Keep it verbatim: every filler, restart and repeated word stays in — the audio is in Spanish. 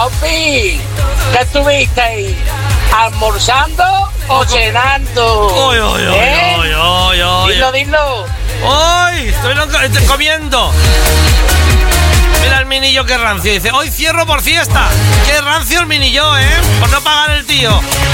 Compi, ¿qué estuvisteis? ¿Almorzando o cenando? Uy, uy, uy, ¿Eh? uy, uy, uy. Dilo, dilo. ¡Uy! Estoy, loco, estoy comiendo. Mira el minillo que rancio. Dice, hoy cierro por fiesta. Qué rancio el minillo, ¿eh? Por no pagar el tío.